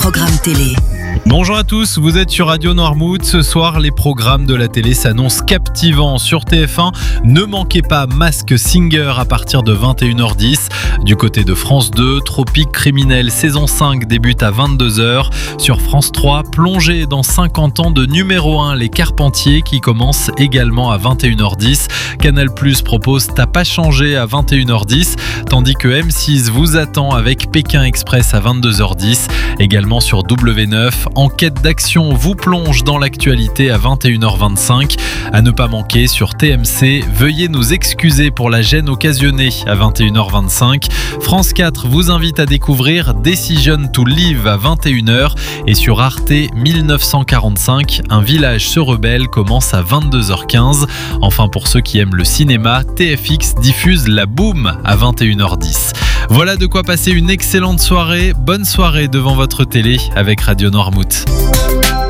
programmes télé. Bonjour à tous, vous êtes sur Radio Noirmouth. Ce soir, les programmes de la télé s'annoncent captivants sur TF1. Ne manquez pas Mask Singer à partir de 21h10. Du côté de France 2, Tropique Criminel saison 5 débute à 22h. Sur France 3, plongez dans 50 ans de numéro 1, Les Carpentiers, qui commence également à 21h10. Canal+ propose T'as pas changé à 21h10, tandis que M6 vous attend avec Pékin Express à 22h10. Également sur W9, Enquête d'action vous plonge dans l'actualité à 21h25. À ne pas manquer sur TMC, Veuillez nous excuser pour la gêne occasionnée à 21h25. France 4 vous invite à découvrir Decision to Live à 21h. Et sur Arte, 1945, Un village se rebelle commence à 22h15. Enfin, pour ceux qui aiment le cinéma, TFX diffuse La Boum à 21h10. Voilà de quoi passer une excellente soirée. Bonne soirée devant votre télé avec Radio Noirmouth.